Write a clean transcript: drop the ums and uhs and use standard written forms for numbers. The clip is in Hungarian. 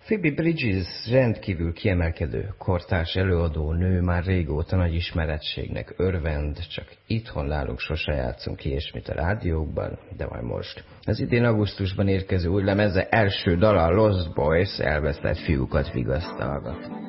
Phoebe Bridgers rendkívül kiemelkedő kortárs előadó nő, már régóta nagy ismeretségnek örvend, csak itthon nálunk sose játszunk ilyesmit a rádiókban, de majd most. Az idén augusztusban érkező új lemeze első dala, Lost Boys, elvesztett fiúkat vigasztalgat.